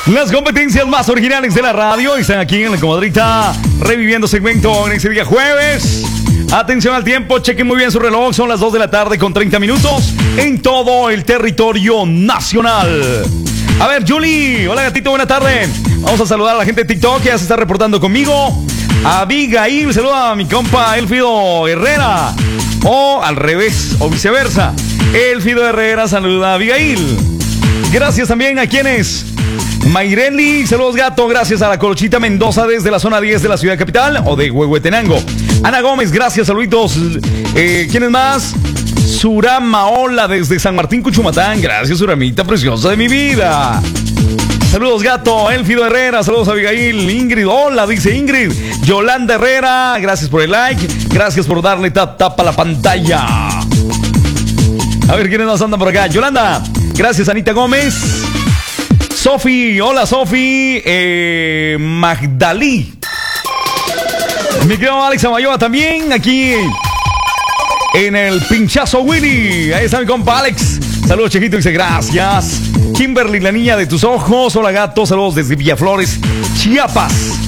Las competencias más originales de la radio están aquí en la comadrita, reviviendo segmento en ese día jueves. Atención al tiempo, chequen muy bien su reloj. Son las 2 de la tarde con 30 minutos en todo el territorio nacional. A ver, Julie, hola gatito, buena tarde. Vamos a saludar a la gente de TikTok que ya se está reportando conmigo. Abigail, saluda a mi compa Elfido Herrera. O al revés, o viceversa. Elfido Herrera saluda a Abigail. Gracias también a quienes. Mayreli, saludos gato, gracias a la Colochita Mendoza desde la zona 10 de la ciudad capital o de Huehuetenango. Ana Gómez, gracias, saluditos. ¿Quiénes más? Surama, hola desde San Martín, Cuchumatán. Gracias, Suramita preciosa de mi vida. Saludos gato, Elfido Herrera, saludos a Abigail. Ingrid, hola, dice Ingrid. Yolanda Herrera, gracias por el like. Gracias por darle tapa a la pantalla. A ver quiénes más andan por acá. Yolanda, gracias Anita Gómez. Sofi, hola Sofi. Magdalí. Mi querido Alex Amayoa también aquí en el pinchazo Winnie. Ahí está mi compa Alex. Saludos chiquito, dice gracias. Kimberly, la niña de tus ojos. Hola gato, saludos desde Villaflores, Chiapas.